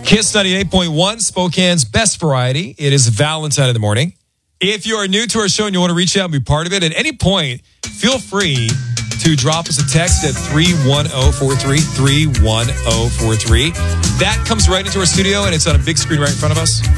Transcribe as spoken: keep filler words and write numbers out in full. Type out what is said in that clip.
Kiss ninety-eight point one, Spokane's best variety. It is Valentine in the morning. If you are new to our show and you want to reach out and be part of it, at any point, feel free to drop us a text at three one zero four three, three one zero four three. That comes right into our studio, and it's on a big screen right in front of us.